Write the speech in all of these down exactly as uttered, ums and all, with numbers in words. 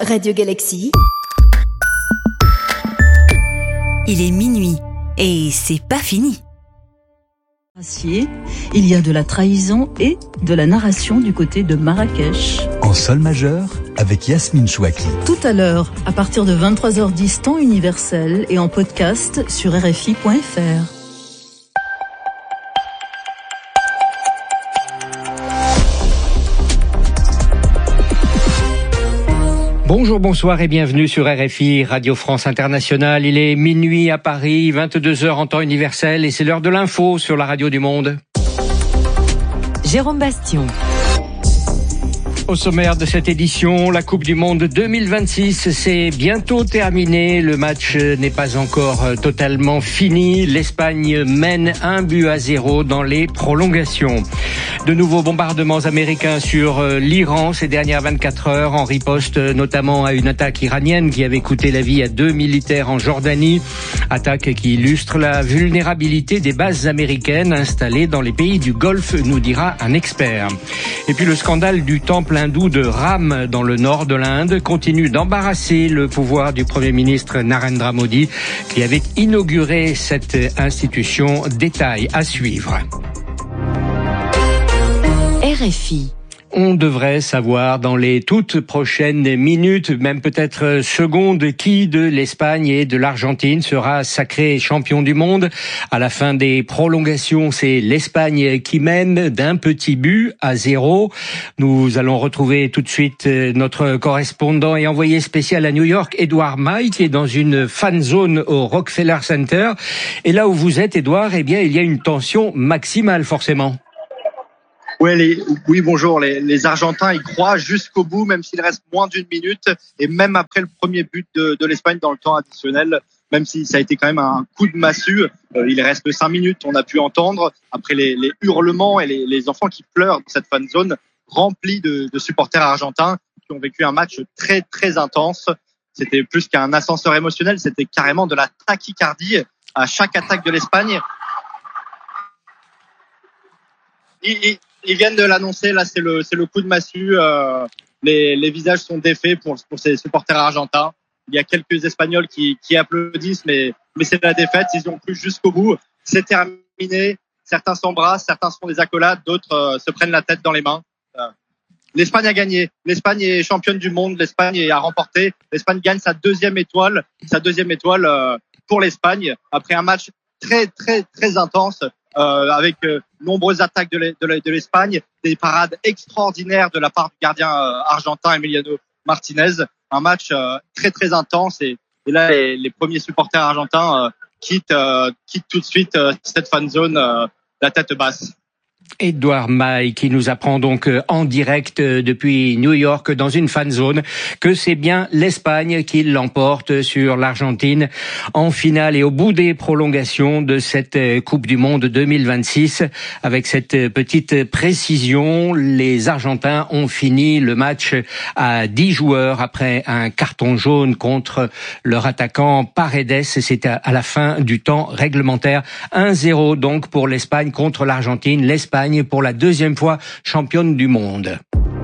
Radio Galaxy. Il est minuit et c'est pas fini. Il y a de la trahison et de la narration du côté de Marrakech. En sol majeur, avec Yasmine Chouaki. Tout à l'heure, à partir de vingt-trois heures dix temps universel et en podcast sur R F I point F R. Bonjour, bonsoir et bienvenue sur R F I, Radio France Internationale. Il est minuit à Paris, vingt-deux heures en temps universel et c'est l'heure de l'info sur la radio du monde. Jérôme Bastion. Au sommaire de cette édition, la Coupe du Monde deux mille vingt-six, c'est bientôt terminé. Le match n'est pas encore totalement fini. L'Espagne mène un but à zéro dans les prolongations. De nouveaux bombardements américains sur l'Iran ces dernières vingt-quatre heures, en riposte notamment à une attaque iranienne qui avait coûté la vie à deux militaires en Jordanie. Attaque qui illustre la vulnérabilité des bases américaines installées dans les pays du Golfe, nous dira un expert. Et puis le scandale du temple hindou de Ram dans le nord de l'Inde continue d'embarrasser le pouvoir du Premier ministre Narendra Modi qui avait inauguré cette institution. Détail à suivre. R F I. On devrait savoir dans les toutes prochaines minutes, même peut-être secondes, qui de l'Espagne et de l'Argentine sera sacré champion du monde. À la fin des prolongations, c'est l'Espagne qui mène d'un petit but à zéro. Nous allons retrouver tout de suite notre correspondant et envoyé spécial à New York, Edouard Maille, qui est dans une fan zone au Rockefeller Center. Et là où vous êtes, Edouard, eh bien, il y a une tension maximale, forcément. Ouais, les, oui, bonjour. Les, les Argentins y croient jusqu'au bout, même s'il reste moins d'une minute. Et même après le premier but de, de l'Espagne dans le temps additionnel, même si ça a été quand même un coup de massue, euh, il reste cinq minutes. On a pu entendre, après les, les hurlements et les, les enfants qui pleurent dans cette fan zone remplie de, de supporters argentins qui ont vécu un match très, très intense. C'était plus qu'un ascenseur émotionnel, c'était carrément de la tachycardie à chaque attaque de l'Espagne. Il, il, Ils viennent de l'annoncer, là c'est le c'est le coup de massue. Euh, les les visages sont défaits pour pour ces supporters argentins. Il y a quelques Espagnols qui qui applaudissent, mais mais c'est la défaite. Ils ont cru jusqu'au bout. C'est terminé. Certains s'embrassent, certains se font des accolades, d'autres euh, se prennent la tête dans les mains. Euh, L'Espagne a gagné. L'Espagne est championne du monde. L'Espagne a remporté. L'Espagne gagne sa deuxième étoile, sa deuxième étoile euh, pour l'Espagne après un match très très très intense. Euh, avec euh, nombreuses attaques de l'Espagne, des parades extraordinaires de la part du gardien euh, argentin Emiliano Martinez. Un match euh, très très intense et, et là les, les premiers supporters argentins euh, quittent, euh, quittent tout de suite euh, cette fan zone euh, la tête basse. Edouard Maille qui nous apprend donc en direct depuis New York dans une fan zone que c'est bien l'Espagne qui l'emporte sur l'Argentine en finale et au bout des prolongations de cette Coupe du Monde deux mille vingt-six. Avec cette petite précision, les Argentins ont fini le match à dix joueurs après un carton jaune contre leur attaquant Paredes. C'était à la fin du temps réglementaire. un zéro donc pour l'Espagne contre l'Argentine. L'Espagne pour la deuxième fois championne du monde.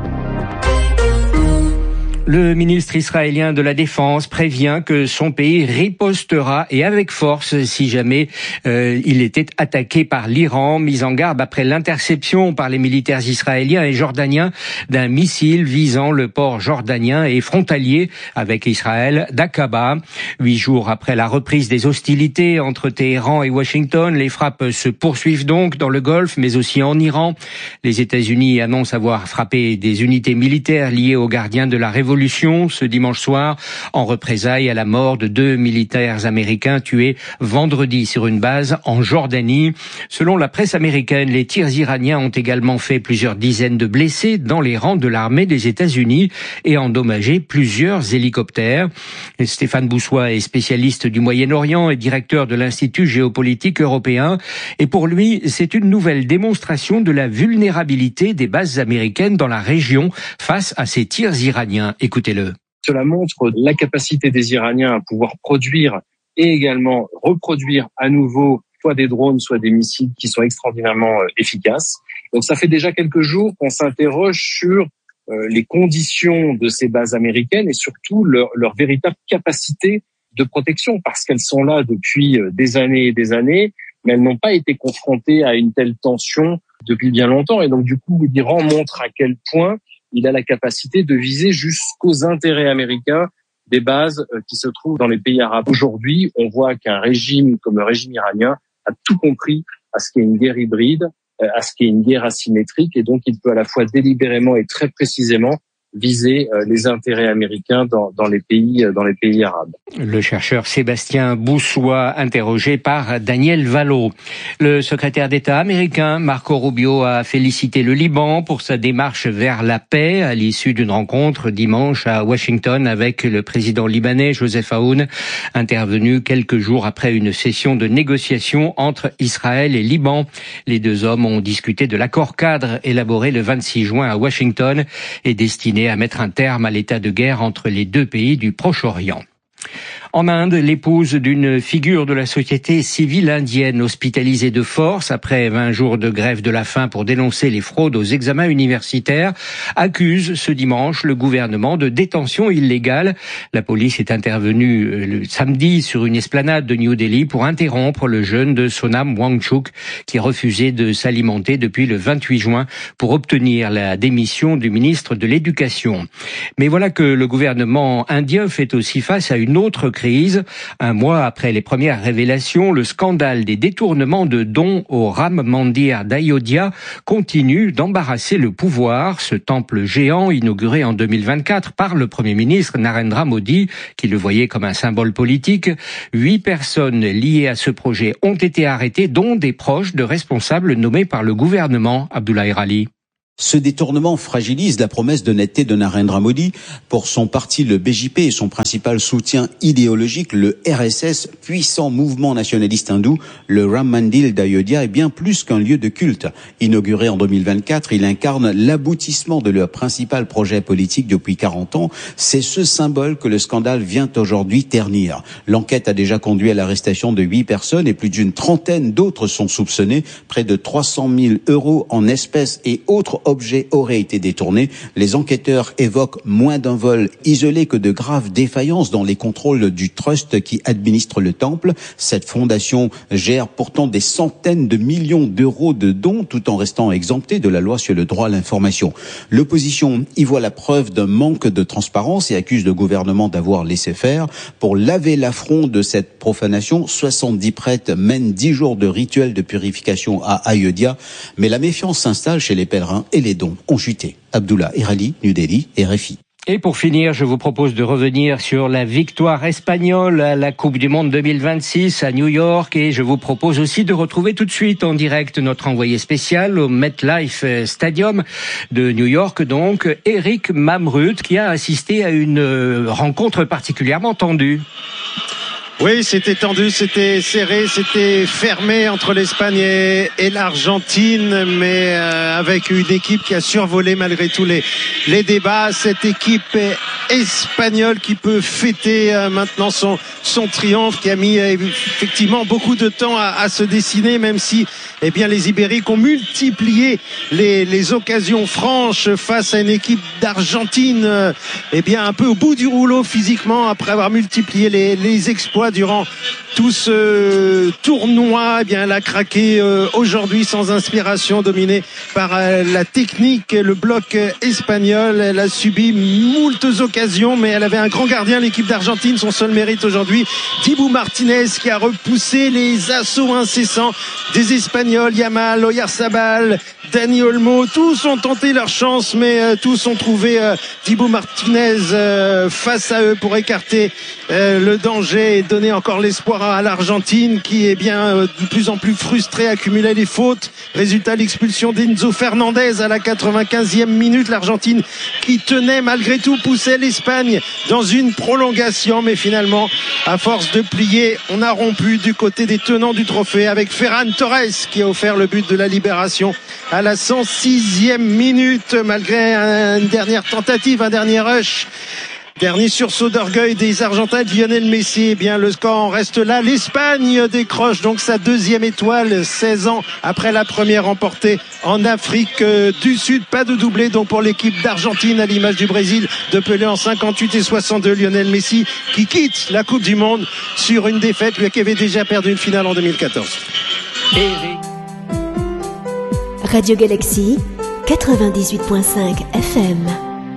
Le ministre israélien de la Défense prévient que son pays ripostera et avec force si jamais euh, il était attaqué par l'Iran, mis en garde après l'interception par les militaires israéliens et jordaniens d'un missile visant le port jordanien et frontalier avec Israël d'Aqaba. Huit jours après la reprise des hostilités entre Téhéran et Washington, les frappes se poursuivent donc dans le Golfe, mais aussi en Iran. Les États-Unis annoncent avoir frappé des unités militaires liées aux gardiens de la Révolution ce dimanche soir en représailles à la mort de deux militaires américains tués vendredi sur une base en Jordanie. Selon la presse américaine, les tirs iraniens ont également fait plusieurs dizaines de blessés dans les rangs de l'armée des États-Unis et endommagé plusieurs hélicoptères. Stéphane Boussois est spécialiste du Moyen-Orient et directeur de l'Institut géopolitique européen. Et pour lui, c'est une nouvelle démonstration de la vulnérabilité des bases américaines dans la région face à ces tirs iraniens. Écoutez-le. Cela montre la capacité des Iraniens à pouvoir produire et également reproduire à nouveau soit des drones, soit des missiles qui sont extraordinairement efficaces. Donc ça fait déjà quelques jours qu'on s'interroge sur euh, les conditions de ces bases américaines et surtout leur, leur véritable capacité de protection, parce qu'elles sont là depuis des années et des années, mais elles n'ont pas été confrontées à une telle tension depuis bien longtemps. Et donc, du coup, l'Iran montre à quel point il a la capacité de viser jusqu'aux intérêts américains des bases qui se trouvent dans les pays arabes. Aujourd'hui, on voit qu'un régime comme le régime iranien a tout compris à ce qu'est une guerre hybride, à ce qu'est une guerre asymétrique, et donc il peut à la fois délibérément et très précisément viser les intérêts américains dans, dans les pays dans les pays arabes. Le chercheur Sébastien Boussois, interrogé par Daniel Vallot. Le secrétaire d'État américain Marco Rubio a félicité le Liban pour sa démarche vers la paix à l'issue d'une rencontre dimanche à Washington avec le président libanais Joseph Aoun, intervenu quelques jours après une session de négociation entre Israël et Liban. Les deux hommes ont discuté de l'accord cadre élaboré le vingt-six juin à Washington et destiné à mettre un terme à l'état de guerre entre les deux pays du Proche-Orient. En Inde, l'épouse d'une figure de la société civile indienne hospitalisée de force après vingt jours de grève de la faim pour dénoncer les fraudes aux examens universitaires accuse ce dimanche le gouvernement de détention illégale. La police est intervenue le samedi sur une esplanade de New Delhi pour interrompre le jeûne de Sonam Wangchuk qui refusait de s'alimenter depuis le vingt-huit juin pour obtenir la démission du ministre de l'Éducation. Mais voilà que le gouvernement indien fait aussi face à une autre crise. Un mois après les premières révélations, le scandale des détournements de dons au Ram Mandir d'Ayodhya continue d'embarrasser le pouvoir. Ce temple géant, inauguré en deux mille vingt-quatre par le Premier ministre Narendra Modi, qui le voyait comme un symbole politique, huit personnes liées à ce projet ont été arrêtées, dont des proches de responsables nommés par le gouvernement. Abdoulaye Rali. Ce détournement fragilise la promesse d'honnêteté de Narendra Modi. Pour son parti, le B J P, et son principal soutien idéologique, le R S S, puissant mouvement nationaliste hindou, le Ram Mandir d'Ayodhya est bien plus qu'un lieu de culte. Inauguré en deux mille vingt-quatre, il incarne l'aboutissement de leur principal projet politique depuis quarante ans. C'est ce symbole que le scandale vient aujourd'hui ternir. L'enquête a déjà conduit à l'arrestation de huit personnes et plus d'une trentaine d'autres sont soupçonnés. Près de trois cent mille euros en espèces et autres objets auraient été détournés. Les enquêteurs évoquent moins d'un vol isolé que de graves défaillances dans les contrôles du trust qui administre le temple. Cette fondation gère pourtant des centaines de millions d'euros de dons tout en restant exemptée de la loi sur le droit à l'information. L'opposition y voit la preuve d'un manque de transparence et accuse le gouvernement d'avoir laissé faire. Pour laver l'affront de cette profanation, soixante-dix prêtres mènent dix jours de rituel de purification à Ayodhya, mais la méfiance s'installe chez les pèlerins et les dons ont chuté. Abdoulaye Rali, New Delhi, R F I. Et pour finir, je vous propose de revenir sur la victoire espagnole à la Coupe du Monde deux mille vingt-six à New York, et je vous propose aussi de retrouver tout de suite en direct notre envoyé spécial au MetLife Stadium de New York, donc Eric Mamrut, qui a assisté à une rencontre particulièrement tendue. Oui, c'était tendu, c'était serré, c'était fermé entre l'Espagne et, et l'Argentine, mais euh, avec une équipe qui a survolé malgré tous les, les débats. Cette équipe espagnole qui peut fêter euh, maintenant son, son triomphe, qui a mis euh, effectivement beaucoup de temps à, à se dessiner, même si eh bien, les Ibériques ont multiplié les, les occasions franches face à une équipe d'Argentine euh, eh bien, un peu au bout du rouleau physiquement, après avoir multiplié les, les exploits durant tout ce tournoi. Eh bien, elle a craqué euh, aujourd'hui sans inspiration, dominée par euh, la technique, le bloc euh, espagnol. Elle a subi moultes occasions, mais elle avait un grand gardien, l'équipe d'Argentine. Son seul mérite aujourd'hui, Dibu Martinez, qui a repoussé les assauts incessants des Espagnols. Yamal, Oyarzabal, Dani Olmo, tous ont tenté leur chance, mais euh, tous ont trouvé euh, Dibu Martinez euh, face à eux pour écarter euh, le danger et donner encore l'espoir à l'Argentine, qui est bien euh, de plus en plus frustrée, accumulait les fautes. Résultat, l'expulsion d'Enzo Fernandez à la quatre-vingt-quinzième minute. L'Argentine qui tenait malgré tout, poussait l'Espagne dans une prolongation, mais finalement, à force de plier, on a rompu du côté des tenants du trophée avec Ferran Torres, qui a offert le but de la libération à la cent sixième minute, malgré une dernière tentative, un dernier rush Dernier sursaut d'orgueil des Argentins de Lionel Messi. Eh bien, le score en reste là. L'Espagne décroche donc sa deuxième étoile, seize ans après la première remportée en Afrique du Sud. Pas de doublé donc pour l'équipe d'Argentine, à l'image du Brésil de Pelé en cinquante-huit et soixante-deux. Lionel Messi qui quitte la Coupe du Monde sur une défaite, lui qui avait déjà perdu une finale en deux mille quatorze. Radio Galaxy quatre-vingt-dix-huit virgule cinq F M.